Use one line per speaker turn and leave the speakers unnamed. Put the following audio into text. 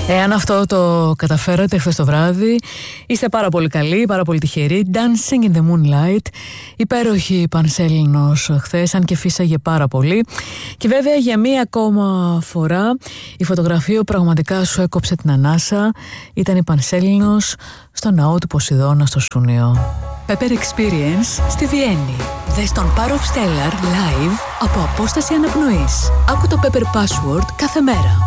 Εάν αυτό το καταφέρατε χθες το βράδυ, είστε πάρα πολύ καλοί, πάρα πολύ τυχεροί. Dancing in the Moonlight, υπέροχη πανσέλινος χθες, αν και φύσαγε πάρα πολύ. Και βέβαια για μία ακόμα φορά η φωτογραφία πραγματικά σου έκοψε την ανάσα. Ήταν η πανσέλινος στο ναό του Ποσειδώνα στο Σούνιο. Pepper Experience στη Βιέννη. Δες τον Power of Stellar live από απόσταση αναπνοής. Άκου το Pepper Password κάθε μέρα.